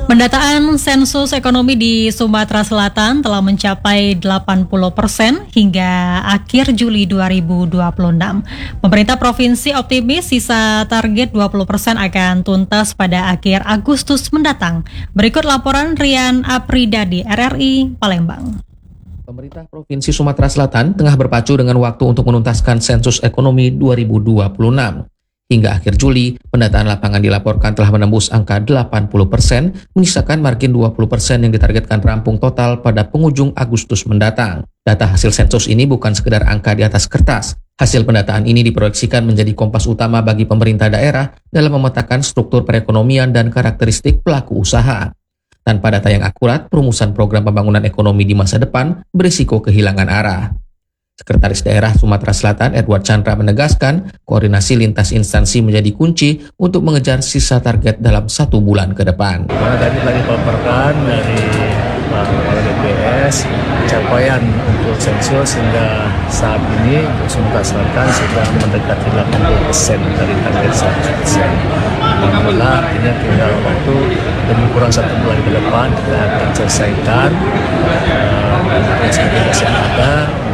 Pendataan sensus ekonomi di Sumatera Selatan telah mencapai 80% hingga akhir Juli 2026. Pemerintah provinsi optimis sisa target 20% akan tuntas pada akhir Agustus mendatang. Berikut laporan Rian Apridadi, RRI Palembang. Pemerintah Provinsi Sumatera Selatan tengah berpacu dengan waktu untuk menuntaskan sensus ekonomi 2026. Hingga akhir Juli, pendataan lapangan dilaporkan telah menembus angka 80%, menyisakan margin 20% yang ditargetkan rampung total pada penghujung Agustus mendatang. Data hasil sensus ini bukan sekedar angka di atas kertas. Hasil pendataan ini diproyeksikan menjadi kompas utama bagi pemerintah daerah dalam memetakan struktur perekonomian dan karakteristik pelaku usaha. Tanpa data yang akurat, perumusan program pembangunan ekonomi di masa depan berisiko kehilangan arah. Sekretaris Daerah Sumatera Selatan Edward Chandra menegaskan koordinasi lintas instansi menjadi kunci untuk mengejar sisa target dalam 1 bulan ke depan. Karena tadi telah dipaparkan dari Pak Kepala BPS capaian untuk sensus hingga saat ini untuk Sumatera Selatan sudah mendekati 80% dari target 100%. Alhamdulillah artinya tinggal waktu lebih kurang 1 bulan ke depan kita akan selesaikan ekspektasi yang ada.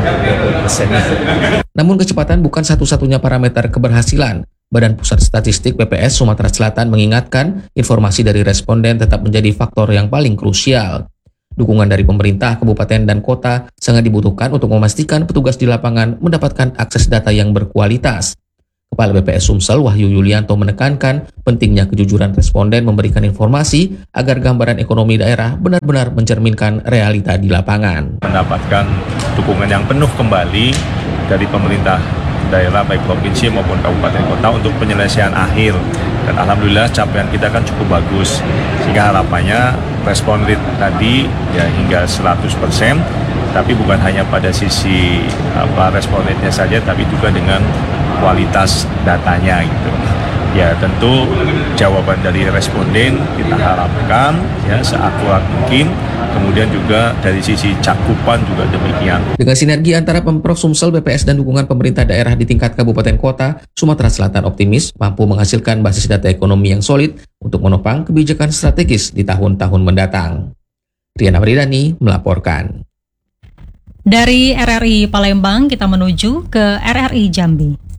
Namun kecepatan bukan satu-satunya parameter keberhasilan. Badan Pusat Statistik BPS Sumatera Selatan mengingatkan informasi dari responden tetap menjadi faktor yang paling krusial. Dukungan dari pemerintah, kabupaten, dan kota sangat dibutuhkan untuk memastikan petugas di lapangan mendapatkan akses data yang berkualitas. Kepala BPS Sumsel Wahyu Yulianto menekankan pentingnya kejujuran responden memberikan informasi agar gambaran ekonomi daerah benar-benar mencerminkan realita di lapangan. Mendapatkan dukungan yang penuh kembali dari pemerintah daerah baik provinsi maupun kabupaten kota untuk penyelesaian akhir. Dan alhamdulillah capaian kita kan cukup bagus. Sehingga harapannya respon rate tadi ya hingga 100%. Tapi bukan hanya pada sisi respon rate-nya saja, tapi juga dengan kualitas datanya gitu. Ya tentu jawaban dari responden kita harapkan ya seakurat mungkin. Kemudian juga dari sisi cakupan juga demikian. Dengan sinergi antara Pemprov Sumsel, BPS, dan dukungan pemerintah daerah di tingkat kabupaten kota, Sumatera Selatan optimis mampu menghasilkan basis data ekonomi yang solid untuk menopang kebijakan strategis di tahun-tahun mendatang. Rian Apridani melaporkan. Dari RRI Palembang kita menuju ke RRI Jambi.